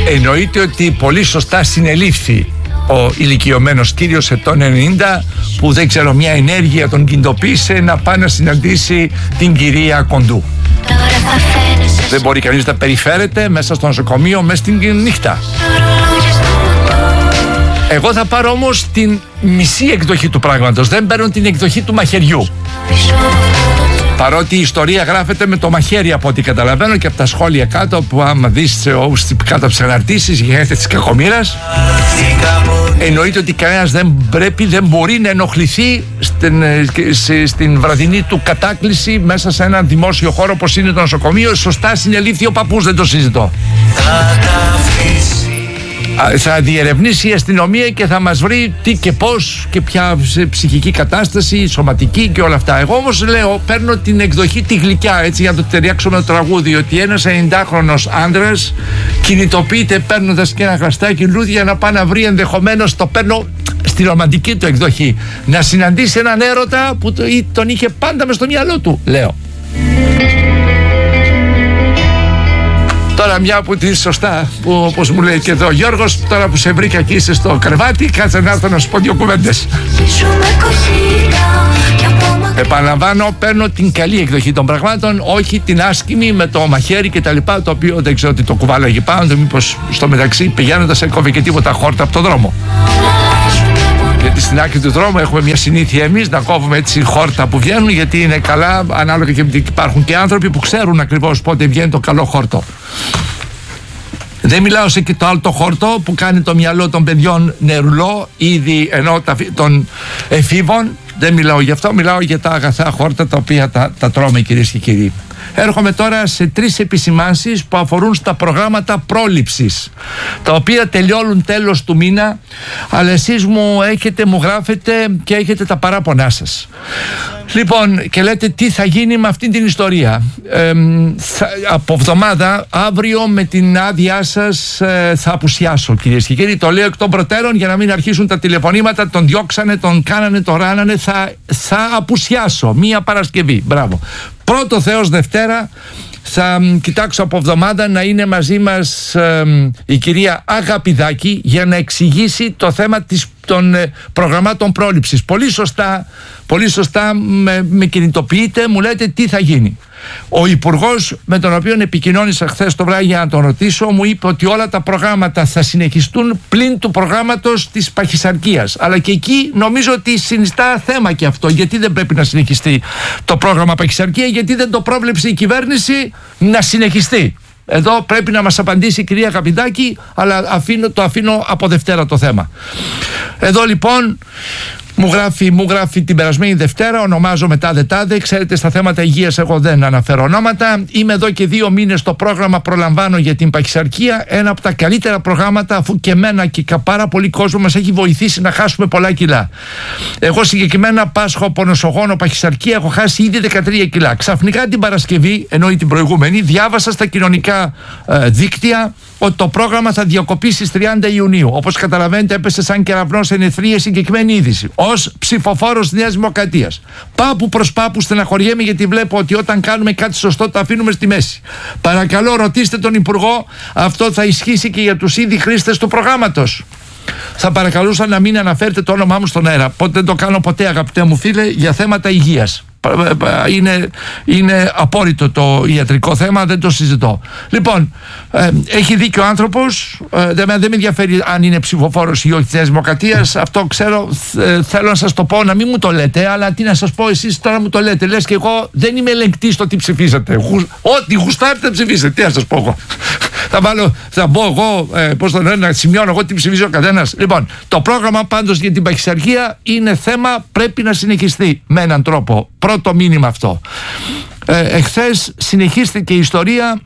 Εννοείται ότι πολύ σωστά συνελήφθη ο ηλικιωμένος κύριος ετών 90 που δεν ξέρω μια ενέργεια τον κινητοποίησε να πάει να συναντήσει την κυρία Κοντού. Δεν μπορεί κανείς να περιφέρεται μέσα στο νοσοκομείο μέσα στην νύχτα. Εγώ θα πάρω όμως την μισή εκδοχή του πράγματος, δεν παίρνω την εκδοχή του μαχαιριού. Παρότι η ιστορία γράφεται με το μαχαίρι από ό,τι καταλαβαίνω και από τα σχόλια κάτω που άμα δεις κάτω από τις αναρτήσεις γίνεται της κακομοίρας, εννοείται ότι κανένας δεν μπορεί να ενοχληθεί στην βραδινή του κατάκληση μέσα σε ένα δημόσιο χώρο όπως είναι το νοσοκομείο. Σωστά συνελήφθη ο παππούς, δεν το συζητώ. Θα διερευνήσει η αστυνομία και θα μας βρει τι και πώς και ποια ψυχική κατάσταση, σωματική και όλα αυτά. Εγώ όμως λέω, παίρνω την εκδοχή τη γλυκιά, έτσι, για να το ταιριάξω με το τραγούδι, ότι ένας 90χρονος άντρας κινητοποιείται παίρνοντας και ένα γραστάκι λούδι για να πάει να βρει, ενδεχομένως το παίρνω στη ρομαντική του εκδοχή, να συναντήσει έναν έρωτα που τον είχε πάντα μες στο μυαλό του, λέω. Τώρα μια που τη σωστά, που όπως μου λέει και εδώ ο Γιώργος, τώρα που σε βρήκα και είσαι στο κρεβάτι, κάτσε να έρθω να σου πω δύο κουβέντες. Επαναλαμβάνω, παίρνω την καλή εκδοχή των πραγμάτων, όχι την άσκημη με το μαχαίρι και τα λοιπά, το οποίο δεν ξέρω τι το κουβάλαγε πάνω, μήπως στο μεταξύ πηγαίνοντας έκοβε και τίποτα χόρτα από το δρόμο. Γιατί στην άκρη του δρόμου έχουμε μια συνήθεια εμείς να κόβουμε έτσι χόρτα που βγαίνουν, γιατί είναι καλά, ανάλογα και υπάρχουν και άνθρωποι που ξέρουν ακριβώς πότε βγαίνει το καλό χόρτο. Δεν μιλάω σε και το άλλο το χόρτο που κάνει το μυαλό των παιδιών νερουλό, ήδη ενώ των εφήβων. Δεν μιλάω γι' αυτό, μιλάω για τα αγαθά χόρτα τα οποία τα τρώμε, κυρίες και κύριοι. Έρχομαι τώρα σε 3 επισημάνσεις που αφορούν στα προγράμματα πρόληψης, τα οποία τελειώνουν τέλος του μήνα, αλλά εσείς μου γράφετε και έχετε τα παράπονά σας. Λοιπόν, και λέτε τι θα γίνει με αυτή την ιστορία. Από εβδομάδα, αύριο με την άδειά σας θα απουσιάσω, κυρίες και κύριοι. Το λέω εκ των προτέρων για να μην αρχίσουν τα τηλεφωνήματα, τον διώξανε, τον κάνανε, τον ράνανε. Θα απουσιάσω μία Παρασκευή. Μπράβο. Πρώτο Θεός Δευτέρα θα κοιτάξω από εβδομάδα να είναι μαζί μας η κυρία Αγαπηδάκη για να εξηγήσει το θέμα των προγραμμάτων πρόληψης. Πολύ σωστά με κινητοποιείτε, μου λέτε τι θα γίνει. Ο Υπουργός με τον οποίο επικοινώνησα χθες το βράδυ για να τον ρωτήσω μου είπε ότι όλα τα προγράμματα θα συνεχιστούν πλην του προγράμματος της παχυσαρκίας. Αλλά και εκεί νομίζω ότι συνιστά θέμα και αυτό. Γιατί δεν πρέπει να συνεχιστεί το πρόγραμμα παχυσαρκία, γιατί δεν το πρόβλεψε η κυβέρνηση να συνεχιστεί. Εδώ πρέπει να μας απαντήσει η κυρία Αγαπηδάκη, αλλά το αφήνω από Δευτέρα το θέμα. Εδώ λοιπόν μου γράφει την περασμένη Δευτέρα, ονομάζομαι τάδε. Ξέρετε, στα θέματα υγείας εγώ δεν αναφέρω ονόματα. Είμαι εδώ και 2 μήνες στο πρόγραμμα Προλαμβάνω για την παχυσαρκία. Ένα από τα καλύτερα προγράμματα, αφού και εμένα και πάρα πολύ κόσμο μας έχει βοηθήσει να χάσουμε πολλά κιλά. Εγώ συγκεκριμένα πάσχω από νοσογόνο παχυσαρκία, έχω χάσει ήδη 13 κιλά. Ξαφνικά την Παρασκευή, ενώ την προηγούμενη, διάβασα στα κοινωνικά δίκτυα ότι το πρόγραμμα θα διακοπεί στις 30 Ιουνίου. Όπως καταλαβαίνετε, έπεσε σαν κεραυνό σε νεθρία συγκεκριμένη είδηση. Ως ψηφοφόρος της Νέας Δημοκρατίας. Πάπου προς πάπου στεναχωριέμαι, γιατί βλέπω ότι όταν κάνουμε κάτι σωστό το αφήνουμε στη μέση. Παρακαλώ, ρωτήστε τον Υπουργό, αυτό θα ισχύσει και για τους ήδη χρήστες του προγράμματος. Θα παρακαλούσα να μην αναφέρετε το όνομά μου στον αέρα. Δεν το κάνω ποτέ, αγαπητέ μου φίλε, για θέματα υγείας. Είναι απόρριτο το ιατρικό θέμα, δεν το συζητώ. Λοιπόν, έχει δίκιο ο άνθρωπος. Δεν με ενδιαφέρει αν είναι ψηφοφόρος ή όχι της Νέας Δημοκρατίας. Αυτό ξέρω, θέλω να σας το πω, να μην μου το λέτε, αλλά τι να σας πω, εσείς τώρα μου το λέτε. Λες και εγώ δεν είμαι ελεγκτής στο τι ψηφίσατε. Ό,τι γουστάρετε ψηφίσετε. Τι να σας πω εγώ. Θα μπω εγώ, να σημειώνω εγώ τι ψηφίζει ο καθένας. Λοιπόν, το πρόγραμμα πάντως για την παχυσαρκία είναι θέμα, πρέπει να συνεχιστεί με έναν τρόπο. Πρώτο μήνυμα αυτό. Εχθές συνεχίστηκε η ιστορία.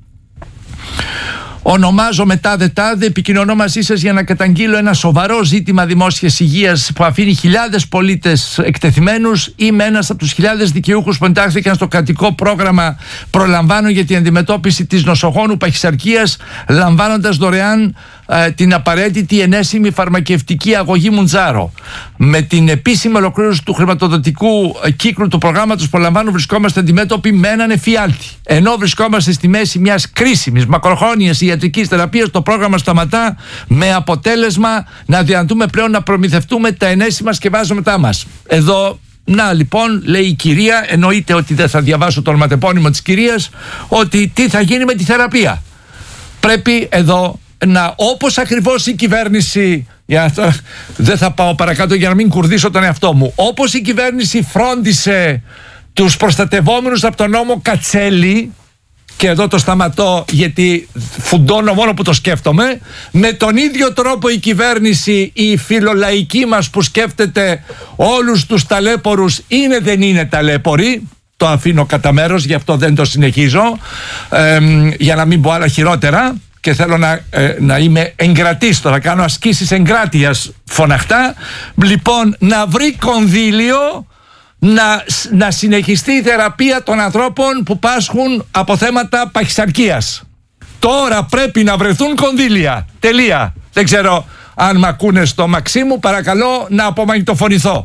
Ονομάζομαι τάδε, επικοινωνώ μαζί σας για να καταγγείλω ένα σοβαρό ζήτημα δημόσιας υγείας που αφήνει χιλιάδες πολίτες εκτεθειμένους. Είμαι ένας από τους χιλιάδες δικαιούχους που εντάχθηκαν στο κρατικό πρόγραμμα Προλαμβάνω για την αντιμετώπιση της νοσογόνου παχυσαρκίας, λαμβάνοντας δωρεάν την απαραίτητη ενέσιμη φαρμακευτική αγωγή Μουντζάρο. Με την επίσημη ολοκλήρωση του χρηματοδοτικού κύκλου του προγράμματος Προλαμβάνω βρισκόμαστε αντιμέτωποι με έναν εφιάλτη. Ενώ βρισκόμαστε στη μέση μιας κρίσιμης μακροχρόνιας ιατρικής θεραπείας, το πρόγραμμα σταματά, με αποτέλεσμα να διανατούμε πλέον να προμηθευτούμε τα ενέσιμα σκευάσματά μας. Εδώ, να λοιπόν, λέει η κυρία, εννοείται ότι δεν θα διαβάσω το ονοματεπώνυμο της κυρίας, ότι τι θα γίνει με τη θεραπεία. Πρέπει εδώ να, όπως ακριβώς η κυβέρνηση, δεν θα πάω παρακάτω για να μην κουρδίσω τον εαυτό μου, όπως η κυβέρνηση φρόντισε τους προστατευόμενους από τον νόμο Κατσέλη, και εδώ το σταματώ γιατί φουντώνω μόνο που το σκέφτομαι, με τον ίδιο τρόπο η κυβέρνηση, η φιλολαϊκή μας που σκέφτεται όλους τους ταλέπορους, είναι δεν είναι ταλέποροι. Το αφήνω κατά μέρος, γι' αυτό δεν το συνεχίζω, για να μην πω άλλα χειρότερα, και θέλω να είμαι εγκρατής, τώρα κάνω ασκήσεις εγκράτειας φωναχτά. Λοιπόν, να βρει κονδύλιο να συνεχιστεί η θεραπεία των ανθρώπων που πάσχουν από θέματα παχυσαρκίας. Τώρα πρέπει να βρεθούν κονδύλια. Τελεία. Δεν ξέρω αν μ' ακούνε στο Μαξίμου, παρακαλώ να απομαγνητοφωνηθώ.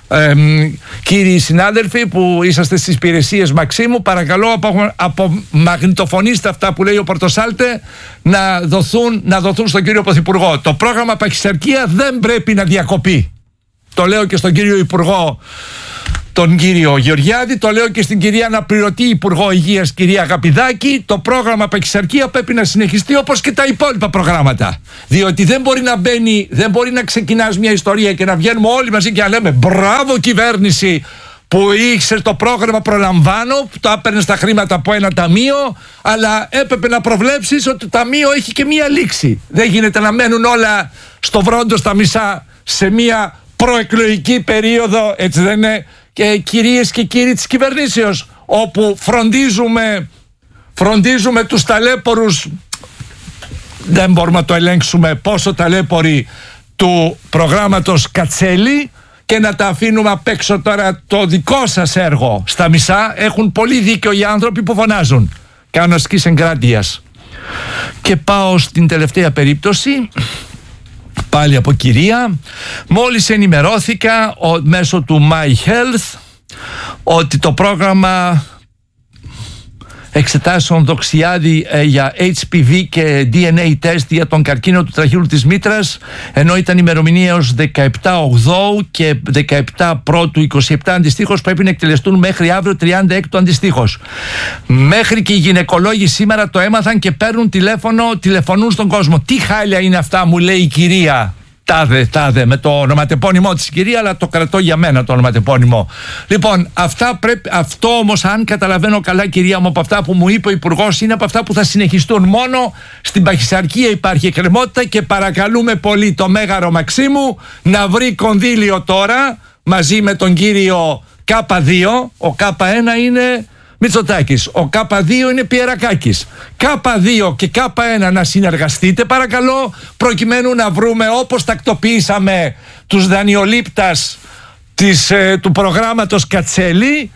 Κύριοι συνάδελφοι που είσαστε στις υπηρεσίες Μαξίμου, παρακαλώ απομαγνητοφωνήστε αυτά που λέει ο Πορτοσάλτε, να δοθούν στον κύριο Πρωθυπουργό. Το πρόγραμμα παχυσαρκία δεν πρέπει να διακοπεί. Το λέω και στον κύριο Υπουργό, τον κύριο Γεωργιάδη, το λέω και στην κυρία αναπληρωτή Υπουργό Υγείας, κυρία Αγαπηδάκη. Το πρόγραμμα παχυσαρκία πρέπει να συνεχιστεί όπως και τα υπόλοιπα προγράμματα. Διότι δεν μπορεί να ξεκινάς μια ιστορία και να βγαίνουμε όλοι μαζί και να λέμε μπράβο κυβέρνηση που είχε το πρόγραμμα προλαμβάνω, που το έπαιρνες τα χρήματα από ένα ταμείο, αλλά έπρεπε να προβλέψεις ότι το ταμείο έχει και μια λήξη. Δεν γίνεται να μένουν όλα στο βρόντο στα μισά σε μια προεκλογική περίοδο, έτσι δεν είναι? Και κυρίες και κύριοι της κυβερνήσεως, όπου φροντίζουμε τους ταλέπορους, δεν μπορούμε να το ελέγξουμε πόσο ταλέποροι του προγράμματος Κατσέλη, και να τα αφήνουμε απ' έξω τώρα το δικό σας έργο στα μισά. Έχουν πολύ δίκιο οι άνθρωποι που φωνάζουν. Κάνω ασκής εγκράτειας. Και πάω στην τελευταία περίπτωση, πάλι από κυρία. Μόλις ενημερώθηκα μέσω του My Health ότι το πρόγραμμα εξετάσεων Δοξιάδη για HPV και DNA test για τον καρκίνο του τραχύλου της μήτρας, ενώ ήταν ημερομηνία έως 17/8 και 17/1/27 αντιστοίχως, πρέπει να εκτελεστούν μέχρι αύριο 36 αντιστοίχως. Μέχρι και οι γυναικολόγοι σήμερα το έμαθαν και παίρνουν τηλεφωνούν στον κόσμο. Τι χάλια είναι αυτά, μου λέει η κυρία τάδε, με το ονοματεπώνυμό της κυρία, αλλά το κρατώ για μένα το ονοματεπώνυμο. Λοιπόν, αυτό όμως, αν καταλαβαίνω καλά κυρία μου, από αυτά που μου είπε ο Υπουργός, είναι από αυτά που θα συνεχιστούν. Μόνο στην παχυσαρκία υπάρχει εκκρεμότητα και παρακαλούμε πολύ το Μέγαρο Μαξίμου να βρει κονδύλιο τώρα μαζί με τον κύριο K2. Ο K1 είναι Μητσοτάκης, ο K2 είναι Πιερακάκης. K2 και K1 να συνεργαστείτε παρακαλώ, προκειμένου να βρούμε, όπως τακτοποιήσαμε τους δανειολήπτας του προγράμματος Κατσέλη,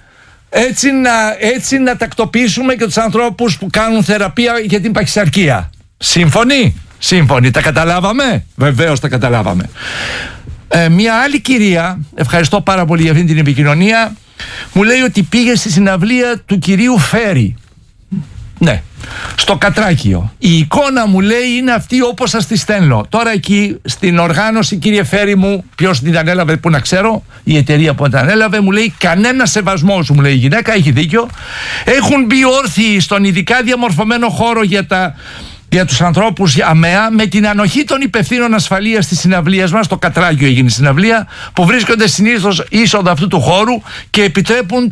έτσι να τακτοποιήσουμε και τους ανθρώπους που κάνουν θεραπεία για την παχυσαρκία. Σύμφωνοι, τα καταλάβαμε? Βεβαίως τα καταλάβαμε. Μια άλλη κυρία, ευχαριστώ πάρα πολύ για αυτή την επικοινωνία, μου λέει ότι πήγε στη συναυλία του κυρίου Φέρη. Ναι, στο Κατράκιο. Η εικόνα, μου λέει, είναι αυτή όπως σας τη στέλνω. Τώρα εκεί στην οργάνωση, κύριε Φέρη μου, ποιος την ανέλαβε που να ξέρω, η εταιρεία που την ανέλαβε, μου λέει κανένα σεβασμό σου, μου λέει η γυναίκα, έχει δίκιο. Έχουν μπει όρθιοι στον ειδικά διαμορφωμένο χώρο για τους ανθρώπους ΑΜΕΑ, με την ανοχή των υπευθύνων ασφαλείας της συναυλίας μας, στο Κατράκιο έγινε η συναυλία, που βρίσκονται συνήθως είσοδο αυτού του χώρου και επιτρέπουν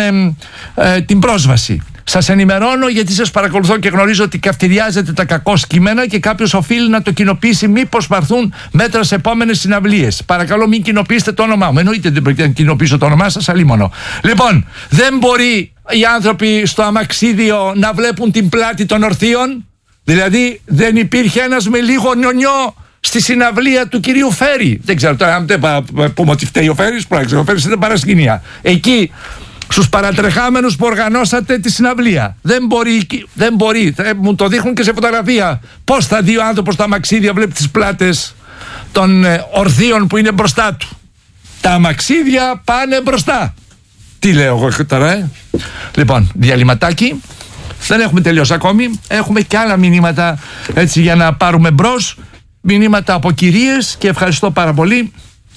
την πρόσβαση. Σας ενημερώνω γιατί σας παρακολουθώ και γνωρίζω ότι καυτηριάζετε τα κακό κείμενα και κάποιος οφείλει να το κοινοποιήσει μήπως πάρθουν μέτρα σε επόμενες συναυλίες. Παρακαλώ μην κοινοποιήσετε το όνομά μου. Εννοείται δεν πρέπει να κοινοποιήσω το όνομά σας, αλίμονο. Λοιπόν, δεν μπορεί οι άνθρωποι στο αμαξίδιο να βλέπουν την πλάτη των ορθίων. Δηλαδή δεν υπήρχε ένας με λίγο νιονιό στη συναυλία του κυρίου Φέρη. Δεν ξέρω τώρα αν δεν πούμε ότι φταίει ο Φέρης, ο Φέρης ήταν παρασκηνία. Εκεί στους παρατρεχάμενους που οργανώσατε τη συναυλία. Δεν μπορεί. Μου το δείχνουν και σε φωτογραφία. Πώς θα δει ο άνθρωπος στο αμαξίδιο, βλέπει τις πλάτες των ορθίων που είναι μπροστά του. Τα αμαξίδια πάνε μπροστά. Τι λέω εγώ τώρα, Λοιπόν, διαλυματάκι. δεν έχουμε τελειώσει ακόμη. Έχουμε και άλλα μηνύματα έτσι για να πάρουμε μπρος. Μηνύματα από κυρίες και ευχαριστώ πάρα πολύ.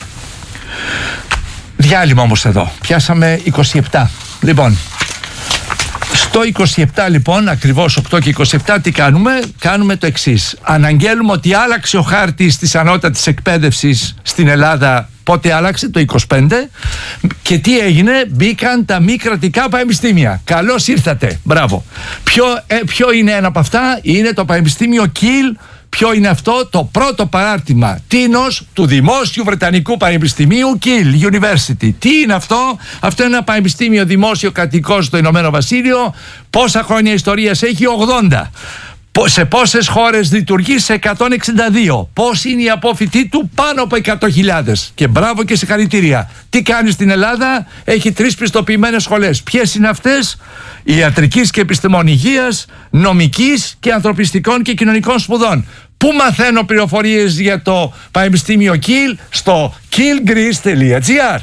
Διάλειμμα όμως εδώ. Πιάσαμε 27. Λοιπόν, στο 27 λοιπόν, ακριβώς 8 και 27, τι κάνουμε? Κάνουμε το εξής. Αναγγέλουμε ότι άλλαξε ο χάρτης της ανώτατης εκπαίδευσης στην Ελλάδα. Πότε άλλαξε? Το 25. Και τι έγινε? Μπήκαν τα μη κρατικά πανεπιστήμια. Καλώς ήρθατε. Μπράβο. Ποιο είναι ένα από αυτά? Είναι το Πανεπιστήμιο Κιλ. Ποιο είναι αυτό? Το πρώτο παράρτημα τίνος του Δημόσιου Βρετανικού Πανεπιστημίου Kiel University. Τι είναι αυτό? Αυτό είναι ένα πανεπιστήμιο δημόσιο κρατικό στο Ηνωμένο Βασίλειο. Πόσα χρόνια ιστορίας έχει? 80. Σε πόσες χώρες λειτουργεί? Σε 162. Πώς είναι οι απόφοιτοί του? Πάνω από 100.000. Και μπράβο και συγχαρητήρια. Τι κάνει στην Ελλάδα? Έχει 3 πιστοποιημένες σχολές. Ποιες είναι αυτές? Ιατρικής και επιστημών υγείας, νομικής και ανθρωπιστικών και κοινωνικών σπουδών. Πού μαθαίνω πληροφορίες για το Πανεπιστήμιο Kiel? Στο kielgreece.gr.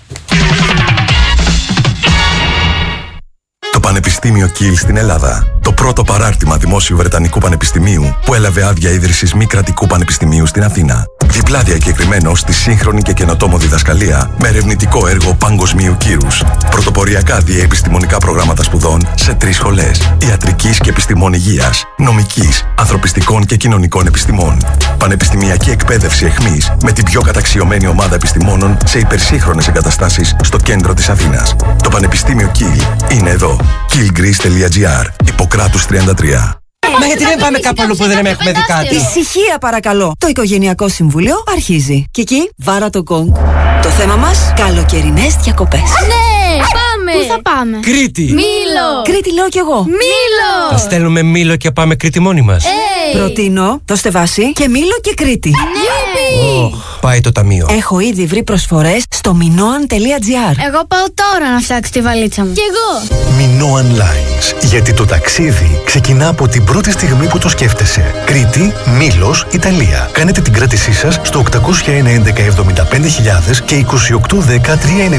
Το Πανεπιστήμιο Kiel στην Ελλάδα. Το πρώτο παράρτημα Δημόσιου Βρετανικού Πανεπιστημίου που έλαβε άδεια ίδρυσης μη κρατικού πανεπιστημίου στην Αθήνα. Διπλά διακεκριμένο στη σύγχρονη και καινοτόμο διδασκαλία με ερευνητικό έργο παγκοσμίου κύρους. Πρωτοποριακά διαεπιστημονικά προγράμματα σπουδών σε 3 σχολές. Ιατρικής και επιστημών υγείας, νομικής, ανθρωπιστικών και κοινωνικών επιστημών. Πανεπιστημιακή εκπαίδευση εχμής με την πιο καταξιωμένη ομάδα επιστημόνων σε υπερσύγχρονες εγκαταστάσεις στο κέντρο της Αθήνας. Το Πανεπιστήμιο Kiel είναι εδώ. kielgreece.gr. Ιπποκράτους 33. Μα γιατί δεν πάμε κάπου αλλού που δεν έχουμε δει κάτι? Ησυχία παρακαλώ. Το Οικογενειακό Συμβούλιο αρχίζει. Και εκεί βάρα το γκονγκ. Το θέμα μας, καλοκαιρινές διακοπές. Ναι, πάμε! Πού θα πάμε? Κρήτη! Μήλο! Κρήτη λέω κι εγώ. Μήλο! Θα στέλνουμε Μήλο και πάμε Κρήτη μόνοι μας. Προτείνω το Στεβάσι και Μήλο και Κρήτη. Ναι! Πάει το ταμείο. Έχω ήδη βρει προσφορές στο minoan.gr. Εγώ πάω τώρα να φτιάξω τη βαλίτσα μου. Κι εγώ! Minoan Lines. Γιατί το ταξίδι ξεκινά από την πρώτη στιγμή που το σκέφτεσαι. Κρήτη, Μήλος, Ιταλία. Κάνετε την κράτησή σας στο 801 11 και 2810 399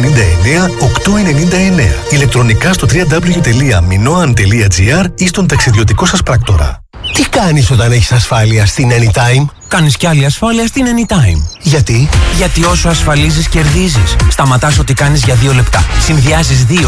899. Ηλεκτρονικά στο www.minoan.gr ή στον ταξιδιωτικό σας πράκτορα. Τι κάνεις όταν έχεις ασφάλεια στην Anytime? Κάνεις κι άλλη ασφάλεια στην Anytime. Γιατί? Γιατί όσο ασφαλίζεις κερδίζεις. Σταματάς ό,τι κάνεις για 2 λεπτά. Συνδυάζεις 2